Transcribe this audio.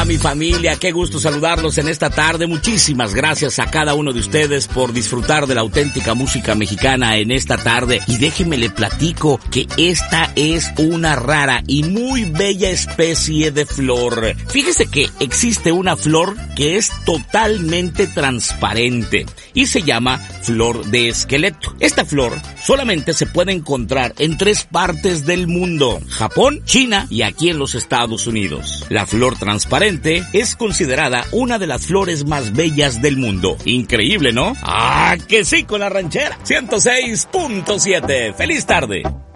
mi familia, qué gusto saludarlos en esta tarde. Muchísimas gracias a cada uno de ustedes por disfrutar de la auténtica música mexicana en esta tarde. Y déjenme le platico que esta es una rara y muy bella especie de flor. Fíjese que existe una flor que es totalmente transparente y se llama flor de esqueleto. Esta flor solamente se puede encontrar en 3 partes del mundo: Japón, China y aquí en los Estados Unidos. La flor transparente es considerada una de las flores más bellas del mundo. Increíble, ¿no? ¡Ah, que sí, con la ranchera! 106.7. ¡Feliz tarde!